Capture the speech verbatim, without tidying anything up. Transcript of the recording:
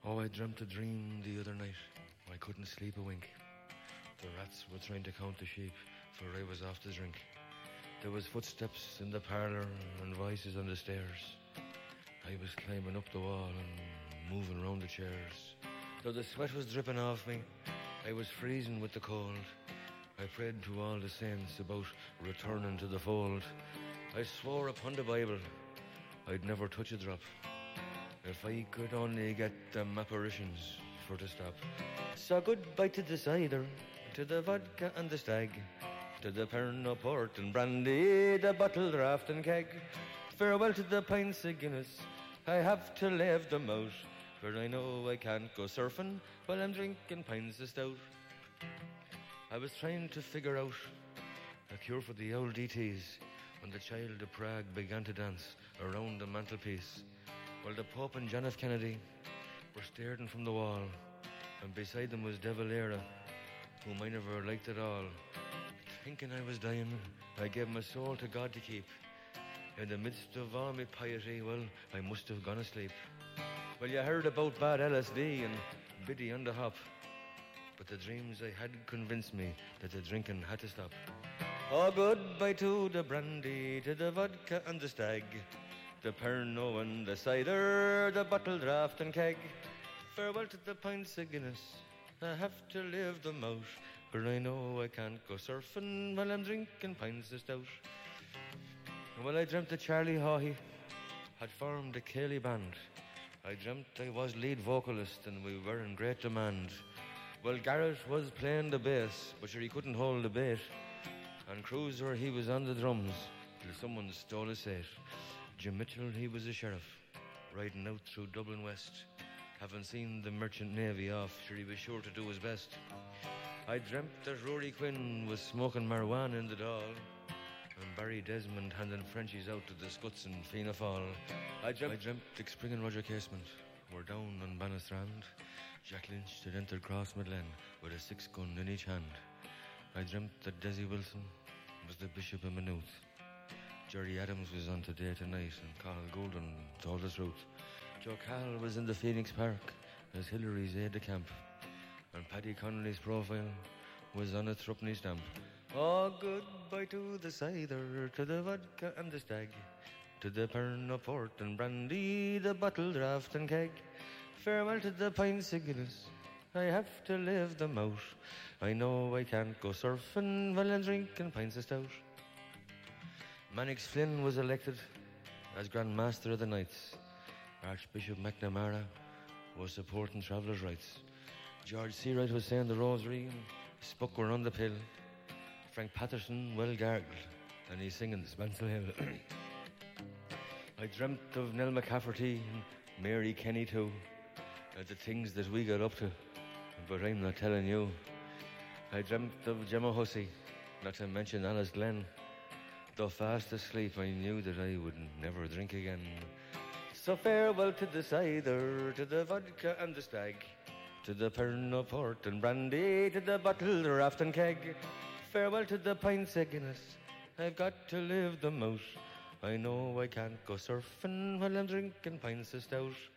Oh, I dreamt a dream the other night. I couldn't sleep a wink. The rats were trying to count the sheep, for I was off to drink. There was footsteps in the parlour and voices on the stairs. I was climbing up the wall and moving round the chairs. Though the sweat was dripping off me, I was freezing with the cold. I prayed to all the saints about returning to the fold. I swore upon the Bible I'd never touch a drop, if I could only get them apparitions for to stop. So goodbye to the cider, to the vodka and the stag, to the Pernod port and brandy, the bottle draft and keg. Farewell to the pints of Guinness, I have to leave them out, for I know I can't go surfing while I'm drinking pints of stout. I was trying to figure out a cure for the old D Ts when the child of Prague began to dance around the mantelpiece, while the Pope and John F. Kennedy were staring from the wall, and beside them was De Valera, whom I never liked at all. Thinking I was dying, I gave my soul to God to keep. In the midst of all my piety, well, I must have gone asleep. Well, you heard about bad L S D and Biddy on the hop, but the dreams I had convinced me that the drinking had to stop. Oh, goodbye to the brandy, to the vodka and the stag, the Pernod and the cider, the bottle draft and keg. Farewell to the pints of Guinness, I have to live them out, for I know I can't go surfing while I'm drinking pints of stout. Well, I dreamt that Charlie Haughey had formed a Cayley band. I dreamt I was lead vocalist and we were in great demand. Well, Garrett was playing the bass, but sure he couldn't hold the bait, and Cruiser, he was on the drums till someone stole his set. Jim Mitchell, he was a sheriff riding out through Dublin West. Having seen the merchant navy off, sure he was sure to do his best. I dreamt that Rory Quinn was smoking marijuana in the Dáil, and Barry Desmond handing Frenchies out to the Scots in Fianna Fáil. I dreamt, I dreamt Dick Spring and Roger Casement were down on Bannistrand. Jack Lynch had entered Crossmidlen with a six gun in each hand. I dreamt that Desi Wilson was the Bishop of Maynooth. Jerry Adams was on Today Tonight, and Carl Golden told the truth. Joe Cahill was in the Phoenix Park as Hillary's aide-de-camp, and Paddy Connolly's profile was on a threepenny stamp. Oh, goodbye to the cider, to the vodka and the stag, to the Pernod port and brandy, the bottle draft and keg. Farewell to the pints of Guinness, I have to live them out. I know I can't go surfing while I'm drinking pints of stout. Mannix Flynn was elected as Grand Master of the Knights. Archbishop McNamara was supporting travellers' rights. George Seawright was saying the rosary and Spuck were on the pill. Frank Patterson well gargled and he's singing the Spancel Hill. I dreamt of Nell McCafferty and Mary Kenny too, and the things that we got up to, but I'm not telling you. I dreamt of Gemma Hussey, not to mention Alice Glenn. Though fast asleep I knew that I would never drink again. So farewell to the cider, to the vodka and the stag, to the Pernod port and brandy, to the bottle draft and keg. Farewell to the pints of Guinness, I've got to live them out. I know I can't go surfing while I'm drinking pints of stout.